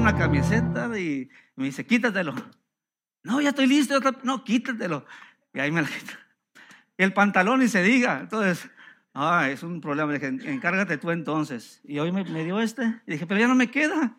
una camiseta y me dice, quítatelo. No, ya estoy listo. No, quítatelo. Y ahí me la quito. Y el pantalón ni se diga. Entonces, es un problema. Le dije, encárgate tú entonces. Y hoy me dio y dije, pero ya no me queda.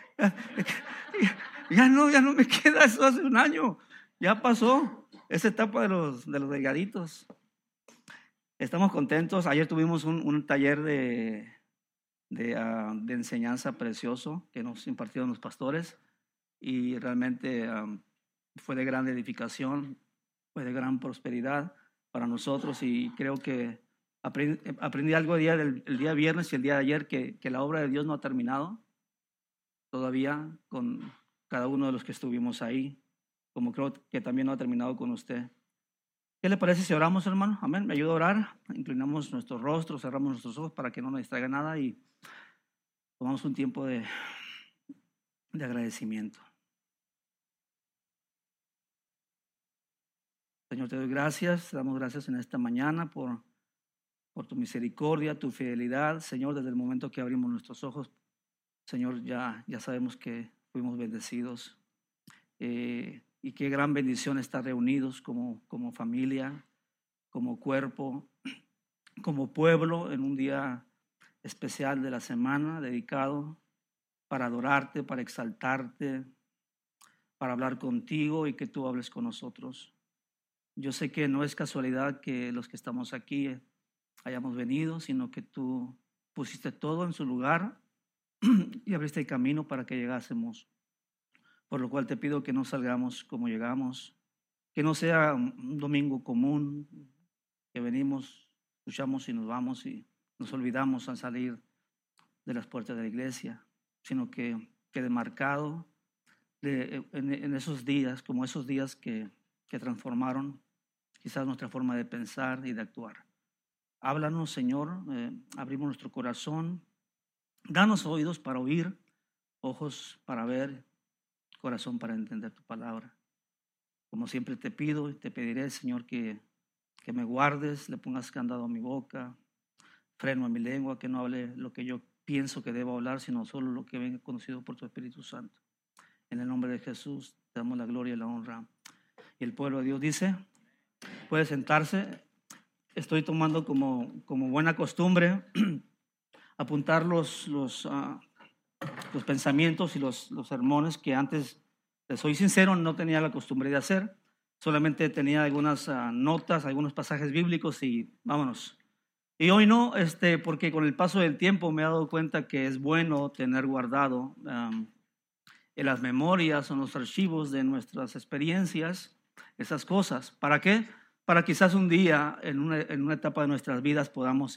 Ya no me queda, eso hace un año. Ya pasó esa etapa de los delgaditos. Estamos contentos. Ayer tuvimos un taller de enseñanza precioso que nos impartieron los pastores y realmente fue de gran edificación, fue de gran prosperidad para nosotros y creo que aprendí algo el día viernes y el día de ayer que la obra de Dios no ha terminado todavía con cada uno de los que estuvimos ahí, como creo que también no ha terminado con usted. ¿Qué le parece si oramos, hermano? Amén. Me ayuda a orar. Inclinamos nuestros rostros, cerramos nuestros ojos para que no nos distraiga nada y tomamos un tiempo de agradecimiento. Señor, te doy gracias. Te damos gracias en esta mañana por tu misericordia, tu fidelidad. Señor, desde el momento que abrimos nuestros ojos, Señor, ya sabemos que fuimos bendecidos. Y qué gran bendición estar reunidos como familia, como cuerpo, como pueblo en un día especial de la semana dedicado para adorarte, para exaltarte, para hablar contigo y que tú hables con nosotros. Yo sé que no es casualidad que los que estamos aquí hayamos venido, sino que tú pusiste todo en su lugar y abriste el camino para que llegásemos. Por lo cual te pido que no salgamos como llegamos, que no sea un domingo común, que venimos, escuchamos y nos vamos y nos olvidamos al salir de las puertas de la iglesia, sino que quede marcado en esos días, como esos días que transformaron quizás nuestra forma de pensar y de actuar. Háblanos, Señor, abrimos nuestro corazón, danos oídos para oír, ojos para ver, corazón para entender tu palabra. Como siempre te pido y te pediré, Señor, que me guardes, le pongas candado a mi boca, freno a mi lengua, que no hable lo que yo pienso que debo hablar, sino solo lo que venga conocido por tu Espíritu Santo. En el nombre de Jesús te damos la gloria y la honra. Y el pueblo de Dios dice, puede sentarse. Estoy tomando como buena costumbre apuntar los pensamientos y los sermones que antes, les soy sincero, no tenía la costumbre de hacer. Solamente tenía algunas notas, algunos pasajes bíblicos y vámonos. Y hoy no, porque con el paso del tiempo me he dado cuenta que es bueno tener guardado en las memorias o en los archivos de nuestras experiencias esas cosas. ¿Para qué? Para quizás un día en una etapa de nuestras vidas podamos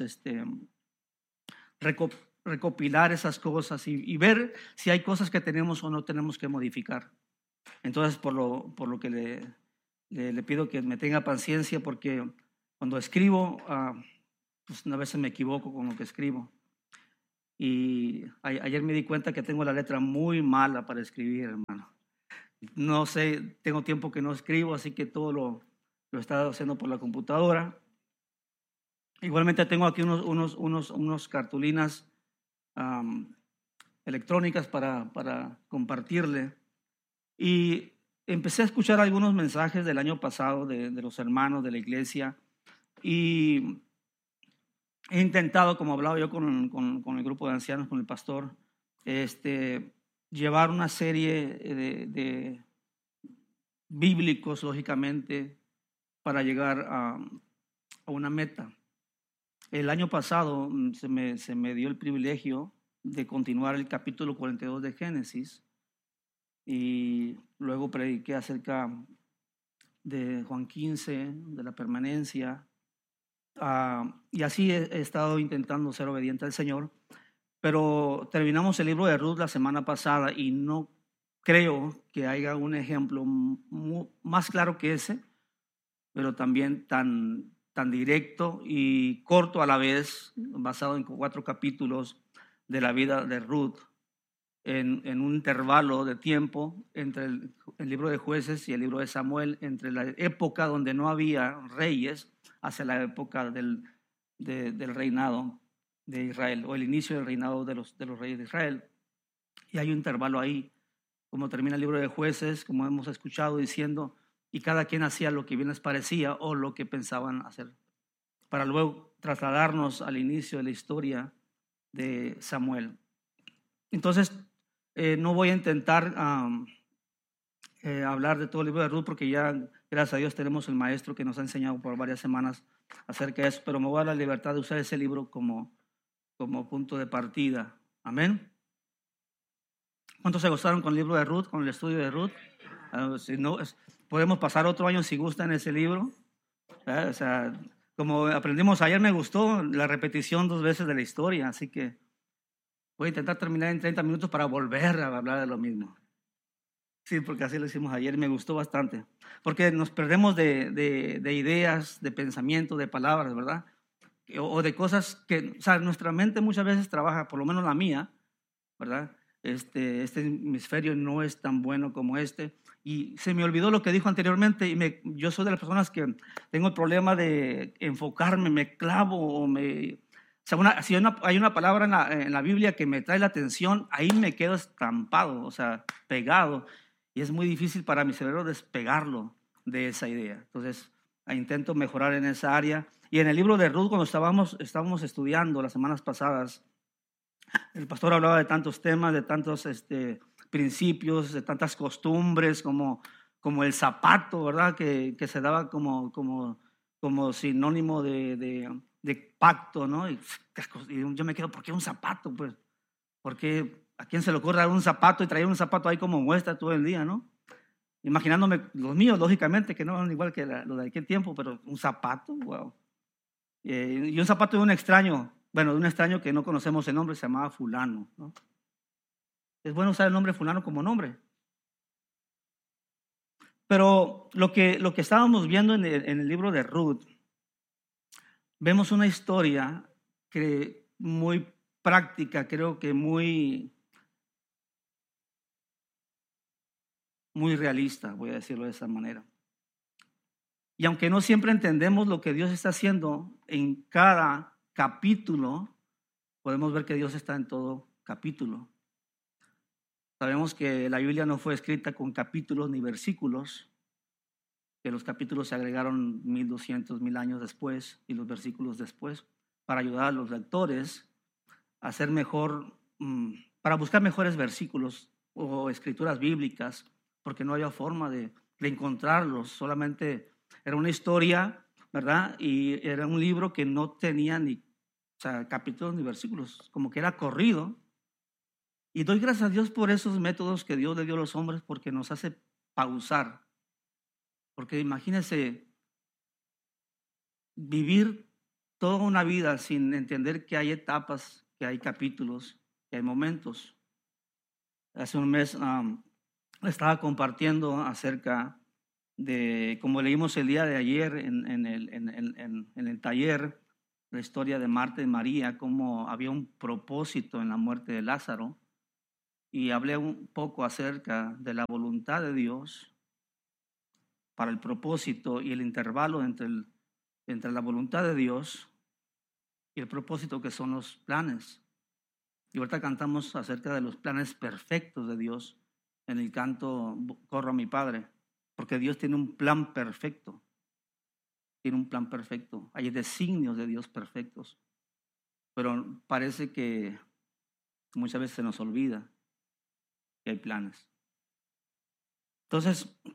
recopilar esas cosas y ver si hay cosas que tenemos o no tenemos que modificar. Entonces, por lo que le pido que me tenga paciencia, porque cuando escribo, pues a veces me equivoco con lo que escribo. Y ayer me di cuenta que tengo la letra muy mala para escribir, hermano. No sé, tengo tiempo que no escribo, así que todo lo he estado haciendo por la computadora. Igualmente tengo aquí unos cartulinas electrónicas para compartirle. Y empecé a escuchar algunos mensajes del año pasado de los hermanos de la iglesia y he intentado, como hablaba yo con el grupo de ancianos, con el pastor, llevar una serie de bíblicos, lógicamente, para llegar a una meta. El año pasado se me dio el privilegio de continuar el capítulo 42 de Génesis y luego prediqué acerca de Juan 15, de la permanencia, y así he estado intentando ser obediente al Señor, pero terminamos el libro de Ruth la semana pasada y no creo que haya un ejemplo más claro que ese, pero también tan directo y corto a la vez, basado en 4 capítulos de la vida de Ruth, en un intervalo de tiempo entre el libro de Jueces y el libro de Samuel, entre la época donde no había reyes hacia la época del reinado de Israel, o el inicio del reinado de los reyes de Israel. Y hay un intervalo ahí como termina el libro de Jueces, como hemos escuchado diciendo, y cada quien hacía lo que bien les parecía o lo que pensaban hacer, para luego trasladarnos al inicio de la historia de Samuel. Entonces, no voy a intentar hablar de todo el libro de Ruth, porque ya, gracias a Dios, tenemos el maestro que nos ha enseñado por varias semanas acerca de eso, pero me voy a dar la libertad de usar ese libro como punto de partida. Amén. ¿Cuántos se gozaron con el libro de Ruth, con el estudio de Ruth? Si no, podemos pasar otro año si gustan ese libro. O sea, como aprendimos ayer, me gustó la repetición 2 veces de la historia, así que voy a intentar terminar en 30 minutos para volver a hablar de lo mismo. Sí, porque así lo hicimos ayer y me gustó bastante. Porque nos perdemos de ideas, de pensamientos, de palabras, ¿verdad? O de cosas que, o sea, nuestra mente muchas veces trabaja, por lo menos la mía, ¿verdad? Este hemisferio no es tan bueno como este. Y se me olvidó lo que dijo anteriormente y yo soy de las personas que tengo el problema de enfocarme, me clavo o sea, si hay una palabra en la Biblia que me trae la atención, ahí me quedo estampado, o sea, pegado. Y es muy difícil para mi cerebro despegarlo de esa idea. Entonces, intento mejorar en esa área. Y en el libro de Ruth, cuando estábamos estudiando las semanas pasadas, el pastor hablaba de tantos temas, de tantos principios, de tantas costumbres, como el zapato, ¿verdad? Que se daba como sinónimo de pacto, ¿no? Y yo me quedo, ¿por qué un zapato? Pues, ¿por qué a quién se le ocurre dar un zapato y traer un zapato ahí como muestra todo el día, ¿no? Imaginándome los míos, lógicamente, que no son igual que los de aquel tiempo, pero un zapato, wow. Y un zapato de un extraño, bueno, de un extraño que no conocemos el nombre, se llamaba fulano, ¿no? Es bueno usar el nombre fulano como nombre. Pero lo que estábamos viendo en el libro de Ruth, vemos una historia que muy práctica, creo que muy realista, voy a decirlo de esa manera. Y aunque no siempre entendemos lo que Dios está haciendo en cada capítulo, podemos ver que Dios está en todo capítulo. Sabemos que la Biblia no fue escrita con capítulos ni versículos, que los capítulos se agregaron 1200, 1000 años después y los versículos después, para ayudar a los lectores a hacer mejor, para buscar mejores versículos o escrituras bíblicas, porque no había forma de encontrarlos, solamente era una historia, ¿verdad? Y era un libro que no tenía ni capítulos ni versículos, como que era corrido. Y doy gracias a Dios por esos métodos que Dios le dio a los hombres, porque nos hace pausar. Porque imagínense vivir toda una vida sin entender que hay etapas, que hay capítulos, que hay momentos. Hace un mes estaba compartiendo acerca de, como leímos el día de ayer en el taller, la historia de Marta y María, cómo había un propósito en la muerte de Lázaro. Y hablé un poco acerca de la voluntad de Dios para el propósito y el intervalo entre la voluntad de Dios y el propósito, que son los planes. Y ahorita cantamos acerca de los planes perfectos de Dios en el canto Corro a mi Padre, porque Dios tiene un plan perfecto. Tiene un plan perfecto. Hay designios de Dios perfectos. Pero parece que muchas veces se nos olvida que hay planes. Entonces,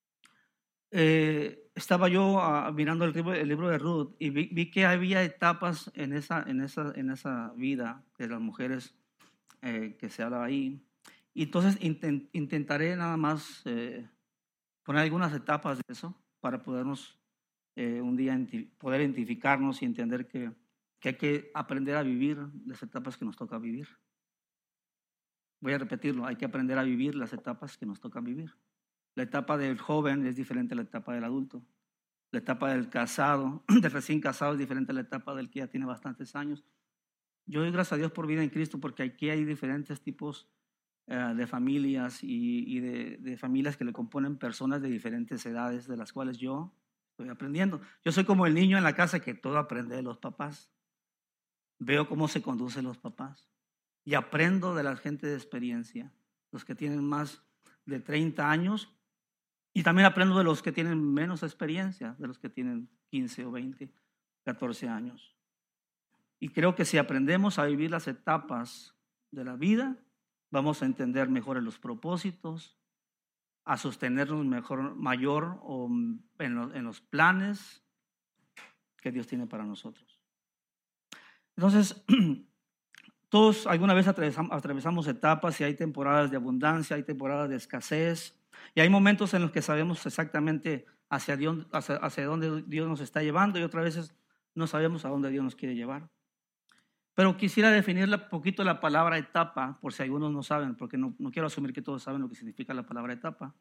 estaba yo mirando el libro de Ruth y vi que había etapas en esa vida de las mujeres que se habla ahí. Y entonces intentaré nada más poner algunas etapas de eso para podernos un día poder identificarnos y entender que hay que aprender a vivir las etapas que nos toca vivir. Voy a repetirlo, hay que aprender a vivir las etapas que nos tocan vivir. La etapa del joven es diferente a la etapa del adulto. La etapa del casado, del recién casado, es diferente a la etapa del que ya tiene bastantes años. Yo doy gracias a Dios por vida en Cristo, porque aquí hay diferentes tipos de familias y de familias que le componen personas de diferentes edades, de las cuales yo estoy aprendiendo. Yo soy como el niño en la casa que todo aprende de los papás. Veo cómo se conducen los papás y aprendo de la gente de experiencia, los que tienen más de 30 años. Y también aprendo de los que tienen menos experiencia, de los que tienen 15 o 20, 14 años. Y creo que si aprendemos a vivir las etapas de la vida, vamos a entender mejor los propósitos, a sostenernos mayor en los planes que Dios tiene para nosotros. Entonces, todos alguna vez atravesamos etapas y hay temporadas de abundancia, hay temporadas de escasez y hay momentos en los que sabemos exactamente hacia dónde Dios nos está llevando y otras veces no sabemos a dónde Dios nos quiere llevar. Pero quisiera definir un poquito la palabra etapa, por si algunos no saben, porque no quiero asumir que todos saben lo que significa la palabra etapa.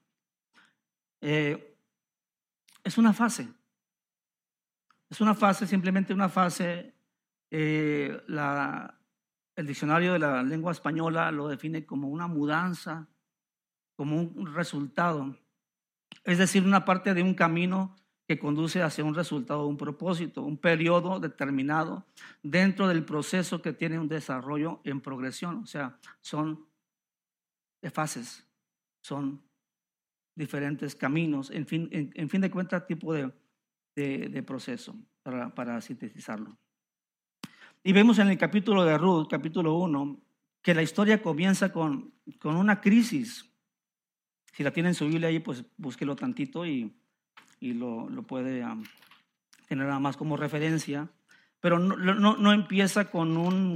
Es una fase. Es una fase, simplemente una fase. El diccionario de la lengua española lo define como una mudanza, como un resultado. Es decir, una parte de un camino que conduce hacia un resultado, un propósito, un periodo determinado dentro del proceso que tiene un desarrollo en progresión. O sea, son fases, son diferentes caminos, en fin de cuentas, tipo de proceso, para sintetizarlo. Y vemos en el capítulo de Ruth, capítulo 1, que la historia comienza con una crisis. Si la tiene en su Biblia ahí, pues búsquelo tantito y lo puede tener nada más como referencia. Pero no empieza con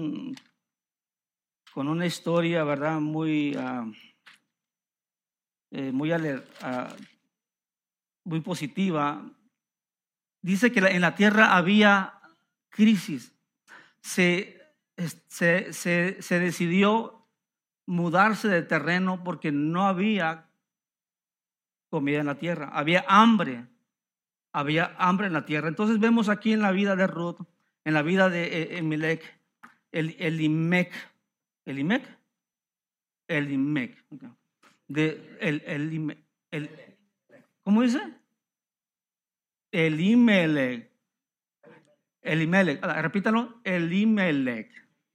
una historia, ¿verdad? Muy positiva. Dice que en la tierra había crisis. Se decidió mudarse de terreno porque no había comida en la tierra. Había hambre en la tierra. Entonces vemos aquí en la vida de Ruth, en la vida de Elimelech, ¿cómo dice? Elimelech. Repítalo, Elimelech.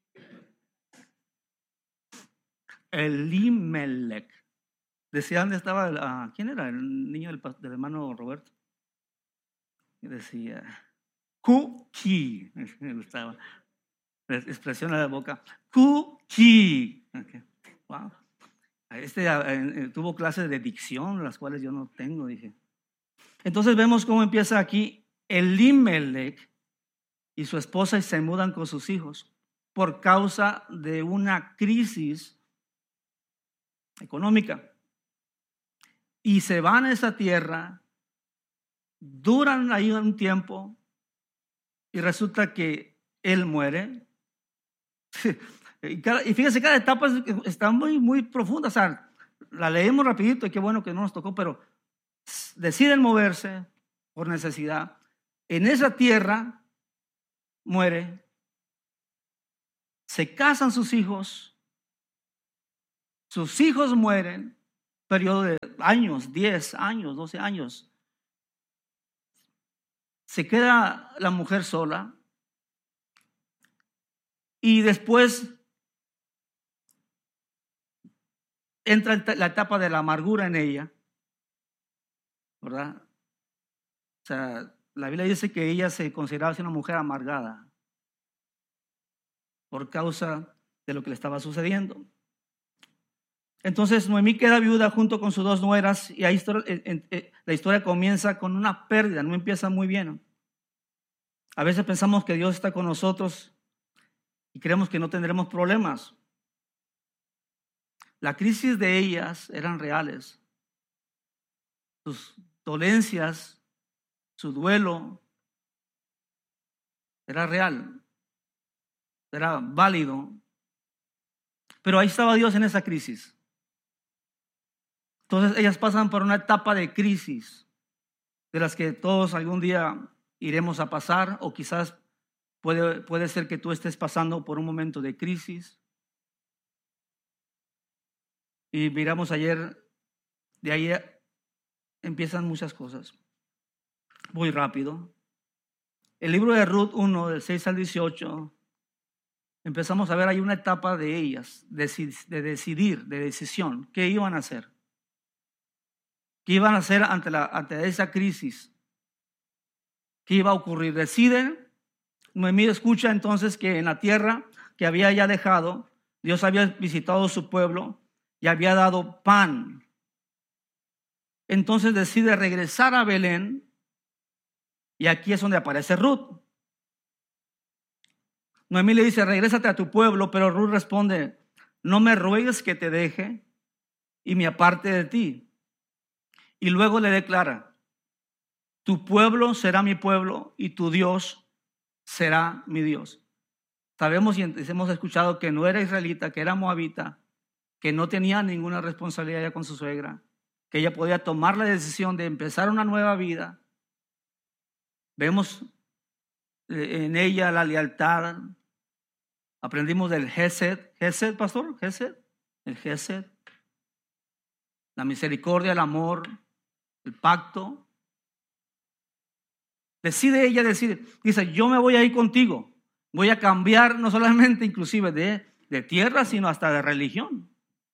Decía, ¿dónde estaba? ¿Quién era? El niño del hermano Roberto. Decía, Cookie. Me gustaba. Expresión de la boca. Cookie. Okay. Wow. Tuvo clases de dicción, las cuales yo no tengo, dije. Entonces vemos cómo empieza aquí Elimelech y su esposa y se mudan con sus hijos por causa de una crisis económica. Y se van a esa tierra, duran ahí un tiempo y resulta que él muere. Y fíjense, cada etapa está muy, muy profunda. O sea, la leemos rapidito y qué bueno que no nos tocó, pero deciden moverse por necesidad. En esa tierra muere, se casan sus hijos mueren, periodo de años, 10 años, 12 años. Se queda la mujer sola y después entra la etapa de la amargura en ella, ¿verdad? O sea, la Biblia dice que ella se consideraba una mujer amargada por causa de lo que le estaba sucediendo. Entonces Noemí queda viuda junto con sus dos nueras y ahí la historia comienza con una pérdida, no empieza muy bien. A veces pensamos que Dios está con nosotros y creemos que no tendremos problemas. La crisis de ellas eran reales. Sus dolencias, su duelo era real, era válido. Pero ahí estaba Dios en esa crisis. Entonces ellas pasan por una etapa de crisis de las que todos algún día iremos a pasar, o quizás puede ser que tú estés pasando por un momento de crisis. Y miramos ayer, de ahí empiezan muchas cosas. Muy rápido. El libro de Ruth 1, del 6 al 18, empezamos a ver, hay una etapa de ellas, de decisión, qué iban a hacer. ¿Qué iban a hacer ante esa crisis? ¿Qué iba a ocurrir? Deciden. Noemí escucha entonces que en la tierra que había ya dejado, Dios había visitado su pueblo y había dado pan. Entonces decide regresar a Belén, y aquí es donde aparece Ruth. Noemí le dice, regrésate a tu pueblo, pero Ruth responde, no me ruegues que te deje y me aparte de ti. Y luego le declara, tu pueblo será mi pueblo y tu Dios será mi Dios. Sabemos y hemos escuchado que no era israelita, que era moabita, que no tenía ninguna responsabilidad ya con su suegra, que ella podía tomar la decisión de empezar una nueva vida. Vemos en ella la lealtad. Aprendimos del Gesed, pastor, el Gesed, la misericordia, el amor, el pacto. Decide ella dice, yo me voy a ir contigo. Voy a cambiar no solamente inclusive de tierra, sino hasta de religión.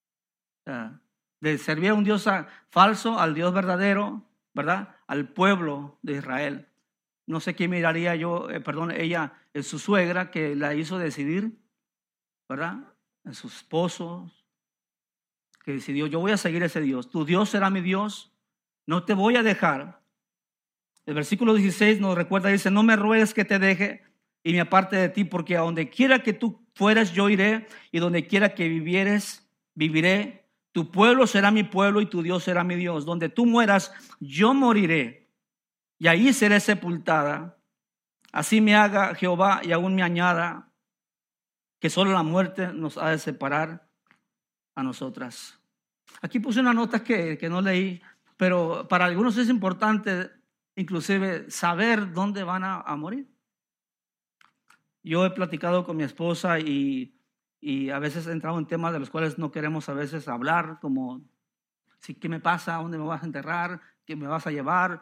De servir a un Dios falso, al Dios verdadero, ¿verdad? Al pueblo de Israel. No sé qué miraría yo, ella, en su suegra, que la hizo decidir, ¿verdad? En su esposo, que decidió, yo voy a seguir ese Dios. Tu Dios será mi Dios, no te voy a dejar. El versículo 16 nos recuerda, dice, no me ruegues que te deje y me aparte de ti, porque a donde quiera que tú fueres, yo iré, y donde quiera que vivieres, viviré. Tu pueblo será mi pueblo y tu Dios será mi Dios. Donde tú mueras, yo moriré, y ahí seré sepultada. Así me haga Jehová y aún me añada, que solo la muerte nos ha de separar a nosotras. Aquí puse una nota que no leí, pero para algunos es importante inclusive saber dónde van a morir. Yo he platicado con mi esposa y a veces he entrado en temas de los cuales no queremos a veces hablar, como ¿qué me pasa? ¿Dónde me vas a enterrar? ¿Qué me vas a llevar?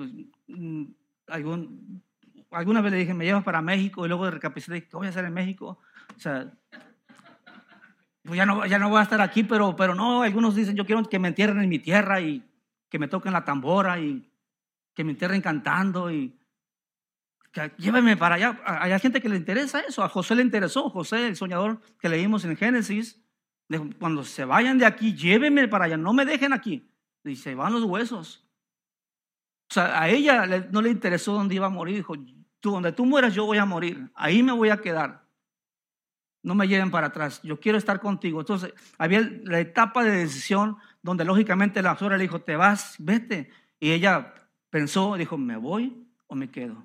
Alguna vez le dije, me llevas para México, y luego recapacité, ¿qué voy a hacer en México? O sea, pues ya no voy a estar aquí, pero no, algunos dicen, yo quiero que me entierren en mi tierra y que me toquen la tambora y que me entierren cantando y que llévenme para allá. Hay gente que le interesa eso. A José le interesó. José, el soñador que leímos en Génesis, cuando se vayan de aquí, llévenme para allá, no me dejen aquí. Y se van los huesos. O sea, a ella no le interesó dónde iba a morir. Dijo, donde tú mueras, yo voy a morir. Ahí me voy a quedar. No me lleven para atrás. Yo quiero estar contigo. Entonces, había la etapa de decisión donde lógicamente la suegra le dijo, te vas, vete. Y ella pensó, dijo, ¿me voy o me quedo?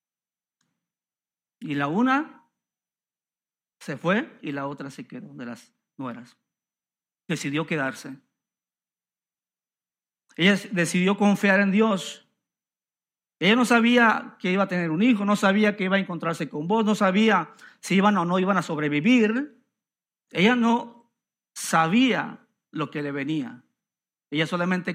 Y la una se fue y la otra se quedó, de las nueras. Decidió quedarse. Ella decidió confiar en Dios. Ella no sabía que iba a tener un hijo, no sabía que iba a encontrarse con vos, no sabía si iban o no iban a sobrevivir. Ella no sabía lo que le venía. Ella solamente